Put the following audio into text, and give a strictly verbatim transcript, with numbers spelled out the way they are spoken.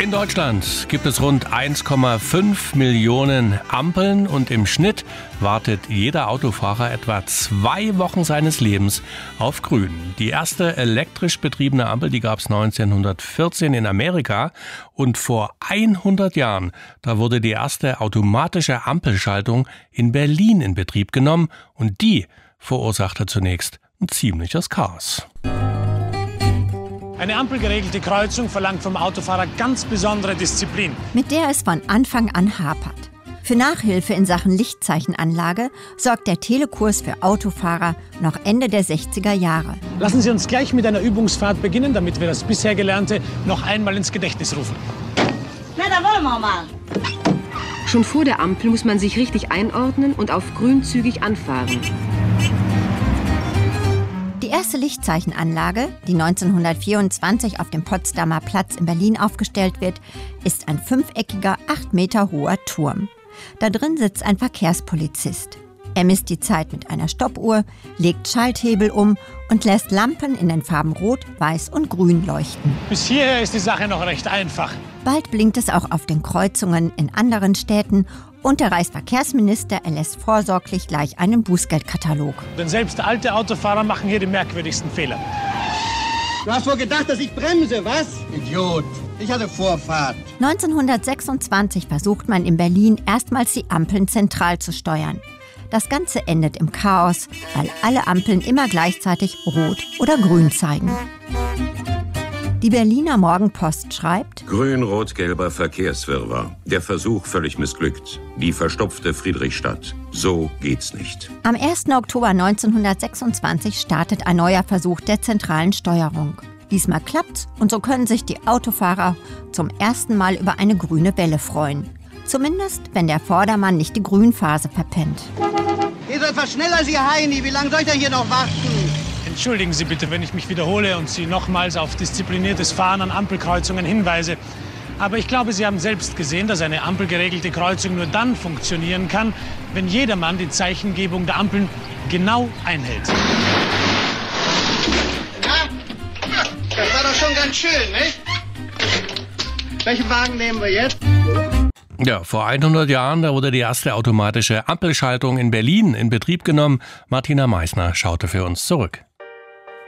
In Deutschland gibt es rund eins Komma fünf Millionen Ampeln und im Schnitt wartet jeder Autofahrer etwa zwei Wochen seines Lebens auf Grün. Die erste elektrisch betriebene Ampel, die gab es neunzehnhundertvierzehn in Amerika und vor hundert Jahren, da wurde die erste automatische Ampelschaltung in Berlin in Betrieb genommen und die verursachte zunächst ein ziemliches Chaos. Eine ampelgeregelte Kreuzung verlangt vom Autofahrer ganz besondere Disziplin. Mit der es von Anfang an hapert. Für Nachhilfe in Sachen Lichtzeichenanlage sorgt der Telekurs für Autofahrer noch Ende der sechziger Jahre. Lassen Sie uns gleich mit einer Übungsfahrt beginnen, damit wir das bisher Gelernte noch einmal ins Gedächtnis rufen. Na, da wollen wir mal. Schon vor der Ampel muss man sich richtig einordnen und auf grün zügig anfahren. Die erste Lichtzeichenanlage, die neunzehnhundertvierundzwanzig auf dem Potsdamer Platz in Berlin aufgestellt wird, ist ein fünfeckiger, acht Meter hoher Turm. Da drin sitzt ein Verkehrspolizist. Er misst die Zeit mit einer Stoppuhr, legt Schalthebel um und lässt Lampen in den Farben Rot, Weiß und Grün leuchten. Bis hierher ist die Sache noch recht einfach. Bald blinkt es auch auf den Kreuzungen in anderen Städten und der Reichsverkehrsminister erlässt vorsorglich gleich einen Bußgeldkatalog. Denn selbst alte Autofahrer machen hier die merkwürdigsten Fehler. Du hast wohl gedacht, dass ich bremse, was? Idiot. Ich hatte Vorfahrt. neunzehnhundertsechsundzwanzig versucht man in Berlin erstmals die Ampeln zentral zu steuern. Das Ganze endet im Chaos, weil alle Ampeln immer gleichzeitig rot oder grün zeigen. Die Berliner Morgenpost schreibt: Grün-rot-gelber Verkehrswirrwarr. Der Versuch völlig missglückt. Die verstopfte Friedrichstadt. So geht's nicht. Am ersten Oktober neunzehnhundertsechsundzwanzig startet ein neuer Versuch der zentralen Steuerung. Diesmal klappt's und so können sich die Autofahrer zum ersten Mal über eine grüne Welle freuen. Zumindest, wenn der Vordermann nicht die Grünphase verpennt. Geht etwas schneller, Sie Heini. Wie lange soll ich denn hier noch warten? Entschuldigen Sie bitte, wenn ich mich wiederhole und Sie nochmals auf diszipliniertes Fahren an Ampelkreuzungen hinweise. Aber ich glaube, Sie haben selbst gesehen, dass eine ampelgeregelte Kreuzung nur dann funktionieren kann, wenn jedermann die Zeichengebung der Ampeln genau einhält. Na, das war doch schon ganz schön, nicht? Welchen Wagen nehmen wir jetzt? Ja, vor hundert Jahren, da wurde die erste automatische Ampelschaltung in Berlin in Betrieb genommen. Martina Meissner schaute für uns zurück.